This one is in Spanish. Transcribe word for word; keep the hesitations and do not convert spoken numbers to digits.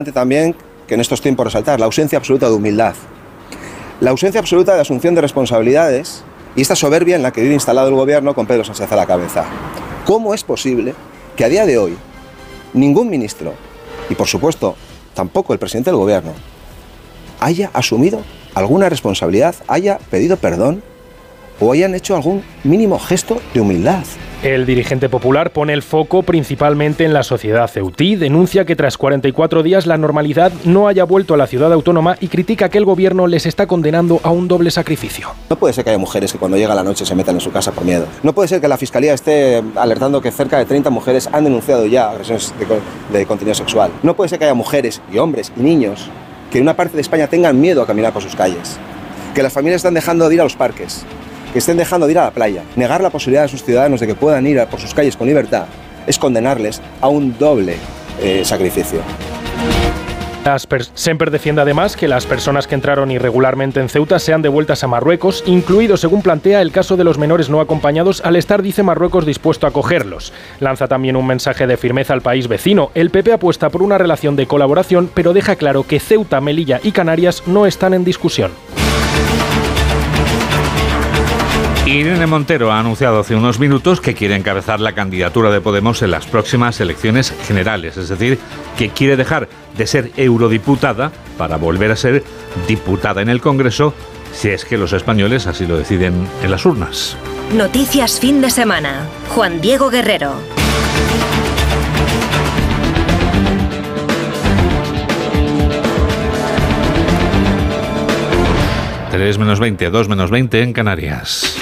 También que en estos tiempos resaltar la ausencia absoluta de humildad, la ausencia absoluta de asunción de responsabilidades y esta soberbia en la que vive instalado el gobierno con Pedro Sánchez a la cabeza. ¿Cómo es posible que a día de hoy ningún ministro, y por supuesto tampoco el presidente del gobierno, haya asumido alguna responsabilidad, haya pedido perdón o hayan hecho algún mínimo gesto de humildad? El dirigente popular pone el foco principalmente en la sociedad ceutí, denuncia que tras cuarenta y cuatro días la normalidad no haya vuelto a la ciudad autónoma y critica que el gobierno les está condenando a un doble sacrificio. No puede ser que haya mujeres que cuando llega la noche se metan en su casa por miedo. No puede ser que la Fiscalía esté alertando que cerca de treinta mujeres han denunciado ya agresiones de, de contenido sexual. No puede ser que haya mujeres y hombres y niños que en una parte de España tengan miedo a caminar por sus calles. Que las familias están dejando de ir a los parques, que estén dejando de ir a la playa. Negar la posibilidad de sus ciudadanos de que puedan ir por sus calles con libertad es condenarles a un doble eh, sacrificio. Semper defiende además que las personas que entraron irregularmente en Ceuta sean devueltas a Marruecos, incluido, según plantea, el caso de los menores no acompañados, al estar, dice, Marruecos dispuesto a acogerlos. Lanza también un mensaje de firmeza al país vecino. El P P apuesta por una relación de colaboración, pero deja claro que Ceuta, Melilla y Canarias no están en discusión. Irene Montero ha anunciado hace unos minutos que quiere encabezar la candidatura de Podemos en las próximas elecciones generales, es decir, que quiere dejar de ser eurodiputada para volver a ser diputada en el Congreso, si es que los españoles así lo deciden en las urnas. Noticias fin de semana. Juan Diego Guerrero. tres menos veinte, dos menos veinte en Canarias.